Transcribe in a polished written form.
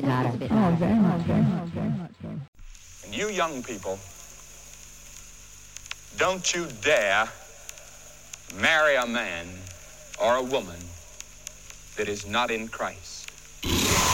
Oh, very much. And you young people, don't you dare marry a man or a woman that is not in Christ.